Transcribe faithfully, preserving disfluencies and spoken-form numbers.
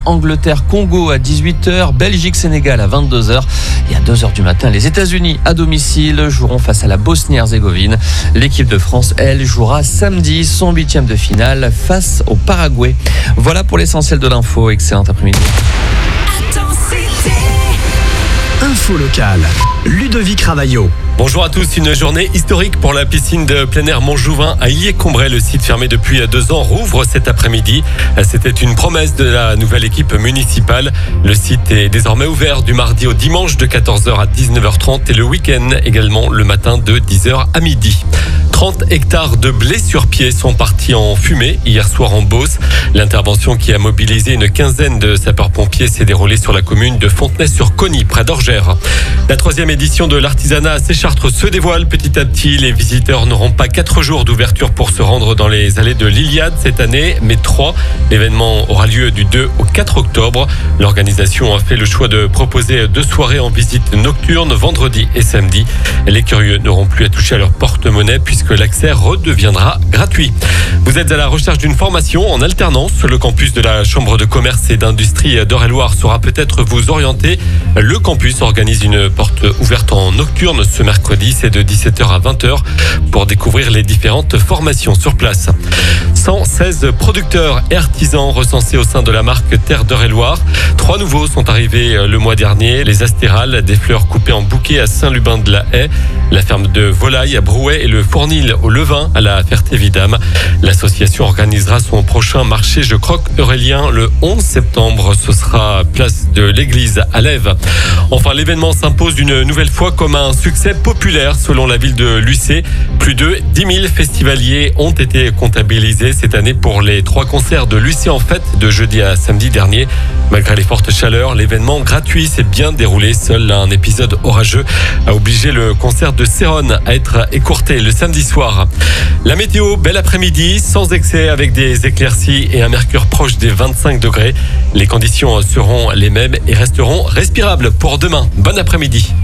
Angleterre-Congo à dix-huit heures, Belgique-Sénégal à vingt-deux heures et à deux heures du matin, les États-Unis à domicile joueront face à la Bosnie-Herzégovine. L'équipe de France, elle, jouera samedi son huitième de finale face au Paraguay. Voilà pour l'essentiel de l'info. Excellent après-midi. Info locale, Ludovic Ravaillot. Bonjour à tous, une journée historique pour la piscine de plein air Montjouvain à Illiers-Combray. Le site fermé depuis deux ans rouvre cet après-midi. C'était une promesse de la nouvelle équipe municipale. Le site est désormais ouvert du mardi au dimanche de quatorze heures à dix-neuf heures trente et le week-end également le matin de dix heures à midi. trente hectares de blé sur pied sont partis en fumée hier soir en Beauce. L'intervention qui a mobilisé une quinzaine de sapeurs-pompiers s'est déroulée sur la commune de Fontenay-sur-Cogny, près d'Orgères. La troisième édition de l'artisanat à Séchartres se dévoile petit à petit. Les visiteurs n'auront pas quatre jours d'ouverture pour se rendre dans les allées de l'Iliade cette année, mais trois. L'événement aura lieu du deux au quatre octobre. L'organisation a fait le choix de proposer deux soirées en visite nocturne, vendredi et samedi. Les curieux n'auront plus à toucher à leur porte-monnaie puisque l'accès redeviendra gratuit. Vous êtes à la recherche d'une formation en alternance. Le campus de la Chambre de commerce et d'industrie d'Eure-et-Loir saura peut-être vous orienter. Le campus organise une porte ouverte en nocturne ce mercredi. C'est de dix-sept heures à vingt heures pour découvrir les différentes formations sur place. cent seize producteurs et artisans recensés au sein de la marque Terre d'Eure-et-Loir. Trois nouveaux sont arrivés le mois dernier. Les Astérales, des fleurs coupées en bouquet à Saint-Lubin-de-la-Haye, la ferme de volailles à Brouet et le fournil au levain à la Ferté-Vidame. L'association organisera son prochain marché Je Croque Eurélien le onze septembre. Ce sera place de l'église à Lèves. Enfin, l'événement s'impose une nouvelle fois comme un succès populaire selon la ville de Lucé. Plus de dix mille festivaliers ont été comptabilisés cette année pour les trois concerts de Lucé en fête de jeudi à samedi dernier. Malgré les fortes chaleurs, l'événement gratuit s'est bien déroulé. Seul un épisode orageux a obligé le concert de Céronne à être écourté le samedi soir. La météo, bel après-midi, sans excès avec des éclaircies et un mercure proche des vingt-cinq degrés. Les conditions seront les mêmes et resteront respirables pour demain. Bon après-midi.